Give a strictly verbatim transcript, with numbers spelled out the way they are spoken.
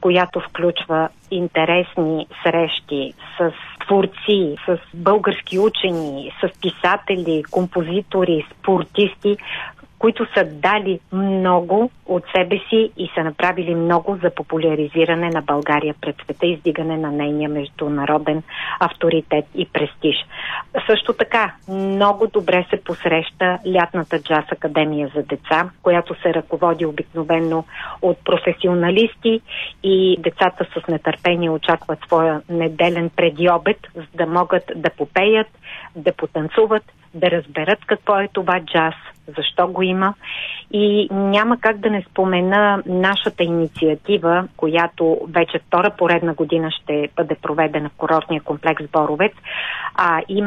която включва интересни срещи с творци, с български учени, с писатели, композитори, спортисти, които са дали много от себе си и са направили много за популяризиране на България пред света, издигане на нейния международен авторитет и престиж. Също така, много добре се посреща лятната джаз академия за деца, която се ръководи обикновено от професионалисти и децата с нетърпение очакват своя неделен предиобед, за да могат да попеят, да потанцуват, да разберат какво е това джаз, защо го има. И няма как да не спомена нашата инициатива, която вече втора поредна година ще бъде проведена в курортния комплекс Боровец, а именно